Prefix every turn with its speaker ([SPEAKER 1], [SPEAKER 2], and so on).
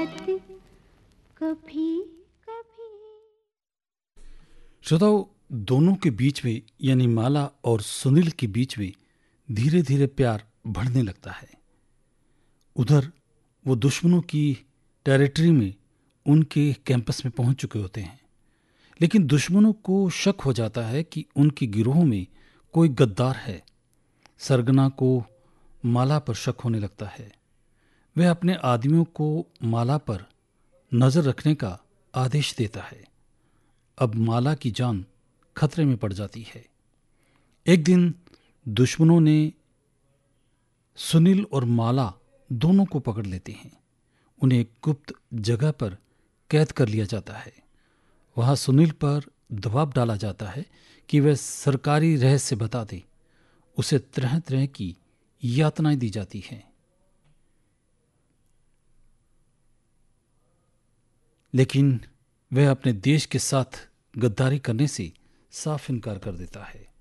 [SPEAKER 1] बात कभी कभी।
[SPEAKER 2] श्रोताओ, दोनों के बीच में यानी माला और सुनील के बीच में धीरे धीरे प्यार बढ़ने लगता है। उधर वो दुश्मनों की टेरिटरी में उनके कैंपस में पहुंच चुके होते हैं, लेकिन दुश्मनों को शक हो जाता है कि उनके गिरोह में कोई गद्दार है। सरगना को माला पर शक होने लगता है। वह अपने आदमियों को माला पर नजर रखने का आदेश देता है। अब माला की जान खतरे में पड़ जाती है। एक दिन दुश्मनों ने सुनील और माला दोनों को पकड़ लेते हैं। उन्हें एक गुप्त जगह पर कैद कर लिया जाता है। वहां सुनील पर दबाव डाला जाता है कि वह सरकारी रहस्य बता दे। उसे तरह तरह की यातनाएं दी जाती हैं, लेकिन वह अपने देश के साथ गद्दारी करने से साफ इनकार कर देता है।